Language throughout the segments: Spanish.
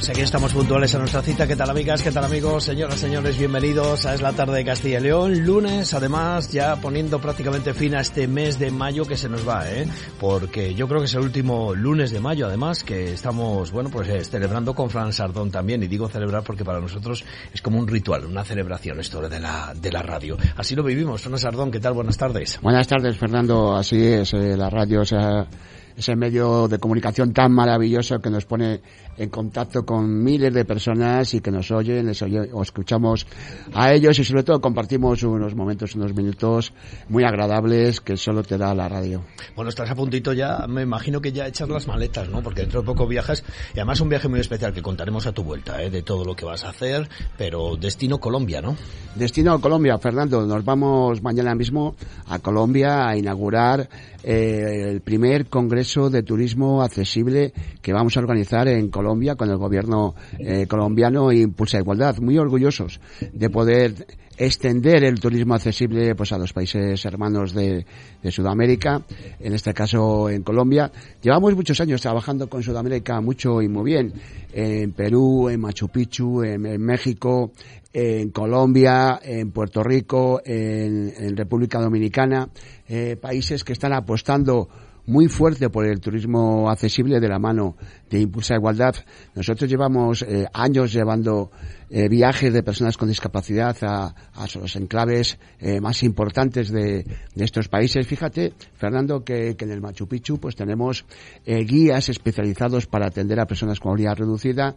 Pues aquí estamos puntuales a nuestra cita. ¿Qué tal, amigas? ¿Qué tal, amigos? Señoras, señores, bienvenidos a Es la Tarde de Castilla y León. Lunes, además, ya poniendo prácticamente fin a este mes de mayo que se nos va, porque yo creo que es el último lunes de mayo, además, que estamos, bueno, pues celebrando con Fran Sardón también. Y digo celebrar porque para nosotros es como un ritual, una celebración esto de la radio. Así lo vivimos. Fran Sardón, ¿qué tal? Buenas tardes. Buenas tardes, Fernando. Así es, la radio, ese medio de comunicación tan maravilloso que nos pone en contacto con miles de personas y que nos oyen, o escuchamos a ellos y sobre todo compartimos unos momentos, unos minutos muy agradables que solo te da la radio. Bueno, estás a puntito ya, me imagino que ya echas las maletas, ¿no? Porque dentro de poco viajas, y además un viaje muy especial que contaremos a tu vuelta, de todo lo que vas a hacer, pero destino Colombia, ¿no? Destino Colombia, Fernando. Nos vamos mañana mismo a Colombia a inaugurar el primer Congreso de Turismo Accesible que vamos a organizar en Colombia con el gobierno colombiano e Impulsa Igualdad. Muy orgullosos de poder extender el turismo accesible pues a los países hermanos de Sudamérica, en este caso en Colombia. Llevamos muchos años trabajando con Sudamérica mucho y muy bien, en Perú, en Machu Picchu, en México, en Colombia, en Puerto Rico, en República Dominicana, países que están apostando muy fuerte por el turismo accesible de la mano de Impulsa Igualdad. Nosotros llevamos años llevando viajes de personas con discapacidad a los enclaves más importantes de estos países. Fíjate, Fernando, que en el Machu Picchu pues tenemos guías especializados para atender a personas con movilidad reducida,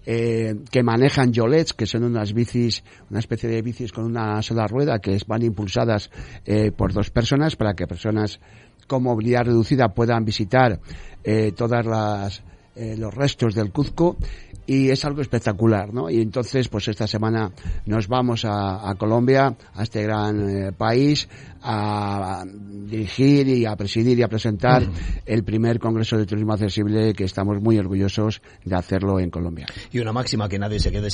que manejan yolets, que son unas bicis, una especie de bicis con una sola rueda que van impulsadas por dos personas para que personas con movilidad reducida puedan visitar todas los restos del Cuzco, y es algo espectacular, ¿no? Y entonces, pues esta semana nos vamos a Colombia, a este gran país, a dirigir y a presidir y a presentar el primer Congreso de Turismo Accesible, que estamos muy orgullosos de hacerlo en Colombia. Y una máxima: que nadie se quede